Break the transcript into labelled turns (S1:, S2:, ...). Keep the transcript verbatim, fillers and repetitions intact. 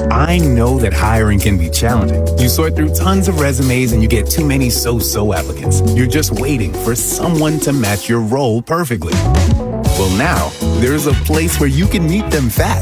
S1: I know that hiring can be challenging. You sort through tons of resumes and you get too many so-so applicants. You're just waiting for someone to match your role perfectly. Well, now, there's a place where you can meet them fast